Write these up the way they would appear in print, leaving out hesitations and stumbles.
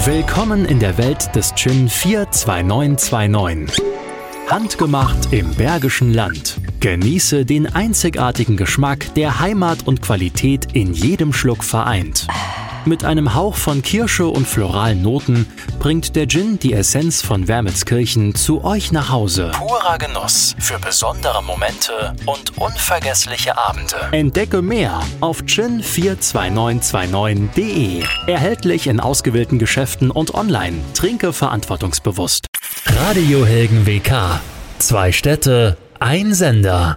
Willkommen in der Welt des Gin 42929. Handgemacht im Bergischen Land. Genieße den einzigartigen Geschmack, der Heimat und Qualität in jedem Schluck vereint. Mit einem Hauch von Kirsche und floralen Noten bringt der Gin die Essenz von Wermelskirchen zu euch nach Hause. Purer Genuss für besondere Momente und unvergessliche Abende. Entdecke mehr auf gin42929.de. Erhältlich in ausgewählten Geschäften und online. Trinke verantwortungsbewusst. Radio Helgen WK. 2 Städte, ein Sender.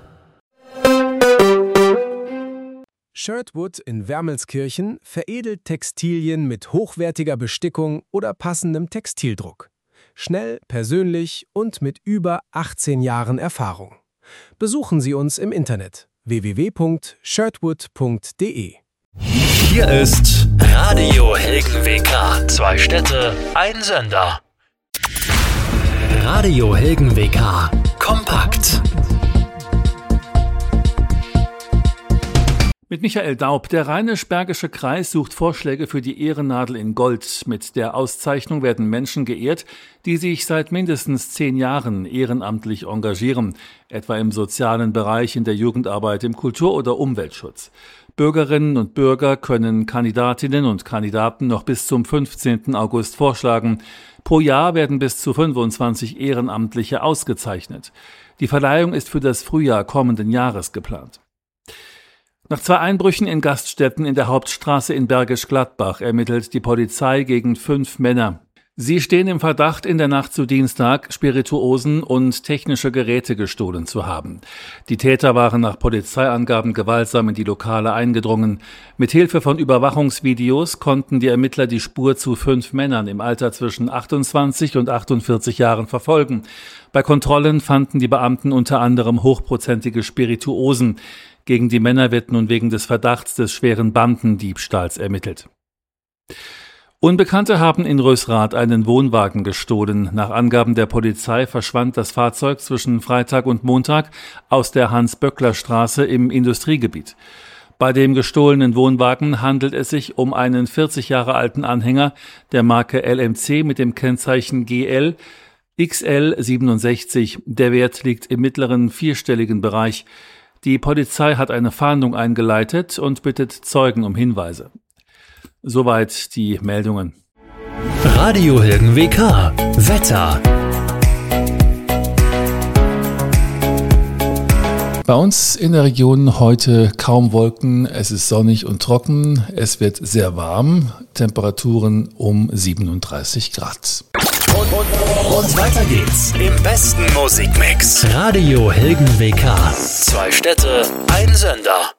Shirtwood in Wermelskirchen veredelt Textilien mit hochwertiger Bestickung oder passendem Textildruck. Schnell, persönlich und mit über 18 Jahren Erfahrung. Besuchen Sie uns im Internet www.shirtwood.de. Hier ist Radio Helgen WK. 2 Städte, ein Sender. Radio Helgen WK. Kompakt. Mit Michael Daub. Der Rheinisch-Bergische Kreis sucht Vorschläge für die Ehrennadel in Gold. Mit der Auszeichnung werden Menschen geehrt, die sich seit mindestens 10 Jahren ehrenamtlich engagieren, etwa im sozialen Bereich, in der Jugendarbeit, im Kultur- oder Umweltschutz. Bürgerinnen und Bürger können Kandidatinnen und Kandidaten noch bis zum 15. August vorschlagen. Pro Jahr werden bis zu 25 Ehrenamtliche ausgezeichnet. Die Verleihung ist für das Frühjahr kommenden Jahres geplant. Nach 2 Einbrüchen in Gaststätten in der Hauptstraße in Bergisch Gladbach ermittelt die Polizei gegen 5 Männer. Sie stehen im Verdacht, in der Nacht zu Dienstag Spirituosen und technische Geräte gestohlen zu haben. Die Täter waren nach Polizeiangaben gewaltsam in die Lokale eingedrungen. Mithilfe von Überwachungsvideos konnten die Ermittler die Spur zu 5 Männern im Alter zwischen 28 und 48 Jahren verfolgen. Bei Kontrollen fanden die Beamten unter anderem hochprozentige Spirituosen. Gegen die Männer wird nun wegen des Verdachts des schweren Bandendiebstahls ermittelt. Unbekannte haben in Rösrath einen Wohnwagen gestohlen. Nach Angaben der Polizei verschwand das Fahrzeug zwischen Freitag und Montag aus der Hans-Böckler-Straße im Industriegebiet. Bei dem gestohlenen Wohnwagen handelt es sich um einen 40 Jahre alten Anhänger der Marke LMC mit dem Kennzeichen GL XL67. Der Wert liegt im mittleren 4-stelligen Bereich. Die Polizei hat eine Fahndung eingeleitet und bittet Zeugen um Hinweise. Soweit die Meldungen. Radio Helgen WK. Wetter. Bei uns in der Region heute kaum Wolken, es ist sonnig und trocken, es wird sehr warm, Temperaturen um 37 Grad. Und weiter geht's im besten Musikmix. Radio Helgen WK. 2 Städte, ein Sender.